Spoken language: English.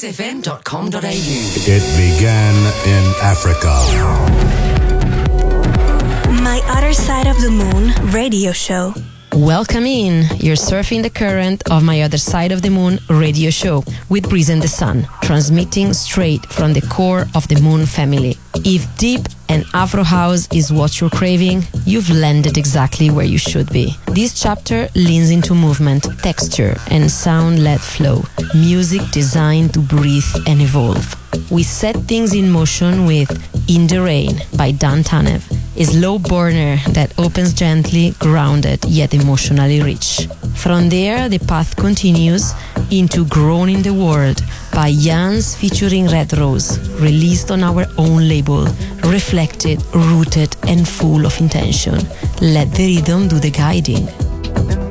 kissfm.com.au. It began in Africa. My Other Side of the Moon radio show. Welcome in. You're surfing the current of My Other Side of the Moon radio show with Breeze and the Sun, transmitting straight from the core of the Moon family. If deep and Afro house is what you're craving, you've landed exactly where you should be. This chapter leans into movement, texture, and sound-led flow. Music designed to breathe and evolve. We set things in motion with In the Rain by Dan Tanev, a slow burner that opens gently, grounded yet emotionally rich. From there, the path continues into Grown in the World by Jans featuring Red Rose, released on our own label, reflected, rooted and full of intention. Let the rhythm do the guiding.